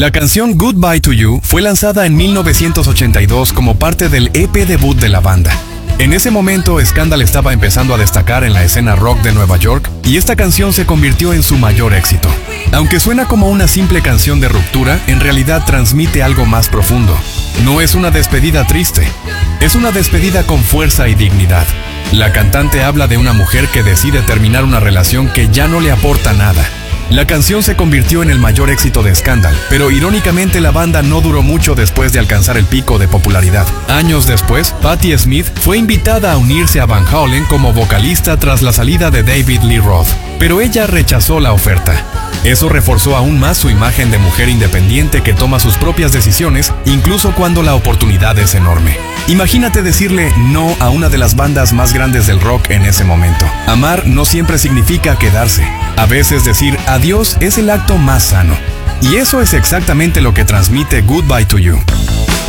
La canción Goodbye to You fue lanzada en 1982 como parte del EP debut de la banda. En ese momento, Scandal estaba empezando a destacar en la escena rock de Nueva York y esta canción se convirtió en su mayor éxito. Aunque suena como una simple canción de ruptura, en realidad transmite algo más profundo. No es una despedida triste, es una despedida con fuerza y dignidad. La cantante habla de una mujer que decide terminar una relación que ya no le aporta nada. La canción se convirtió en el mayor éxito de Scandal, pero irónicamente la banda no duró mucho después de alcanzar el pico de popularidad. Años después, Patti Smith fue invitada a unirse a Van Halen como vocalista tras la salida de David Lee Roth, pero ella rechazó la oferta. Eso reforzó aún más su imagen de mujer independiente que toma sus propias decisiones, incluso cuando la oportunidad es enorme. Imagínate decirle no a una de las bandas más grandes del rock en ese momento. Amar no siempre significa quedarse. A veces decir adiós es el acto más sano. Y eso es exactamente lo que transmite Goodbye to You.